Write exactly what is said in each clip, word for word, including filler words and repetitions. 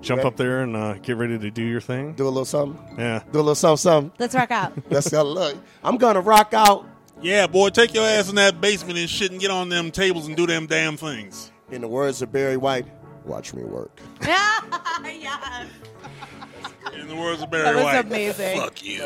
jump Ready? up there and uh, get ready to do your thing? Do a little something? Yeah. Do a little something, something? Let's rock out. Let's go. Look, I'm going to rock out. Yeah, boy, take your ass in that basement and shit and get on them tables and do them damn things. In the words of Barry White, watch me work. Yes. In the words of Barry That was White. amazing. Fuck you.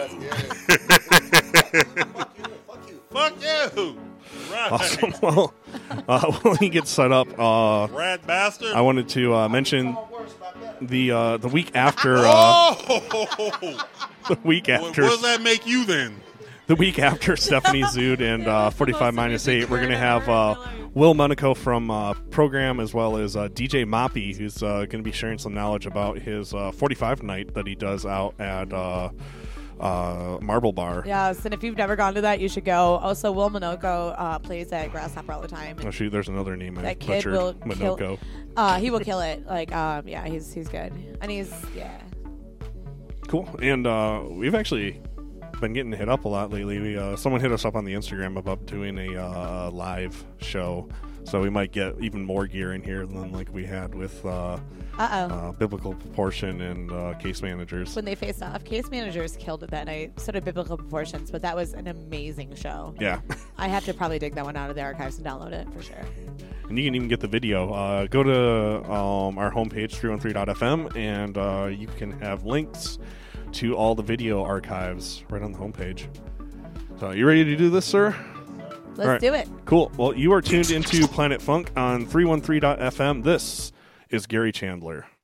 Fuck you. Right. Awesome. Well, uh, while he gets set up, uh, Rat bastard. I wanted to uh, mention the uh, the week after uh, Oh! the week What, after what does that make you then? the week after Stephanie Zood and uh, forty-five minus eight. We're gonna have uh, Will Monaco from uh, program as well as uh, D J Moppy, who's uh, going to be sharing some knowledge about his uh, forty-five night that he does out at uh, uh, Marble Bar. Yes, and if you've never gone to that, you should go. Also, Will Monaco uh, plays at Grasshopper all the time. Oh shoot, there's another name I That kid butchered. will Monaco. kill. Uh, he will kill it. Like, um, yeah, he's he's good, and he's yeah. Cool. And uh, we've actually been getting hit up a lot lately. We, uh, someone hit us up on the Instagram about doing a uh, live show, so we might get even more gear in here than like we had with uh, Uh oh. uh, Biblical Proportion and uh, Case Managers. When they faced off, Case Managers killed it that night. So did Biblical Proportions, but that was an amazing show. Yeah. I have to probably dig that one out of the archives and download it for sure. And you can even get the video. Uh, go to um, our homepage, three one three dot f m, and uh, you can have links to all the video archives right on the homepage. So, you ready to do this, sir? Let's All right. do it. Cool. Well, you are tuned into Planet Funk on three one three dot f m. This is Gary Chandler.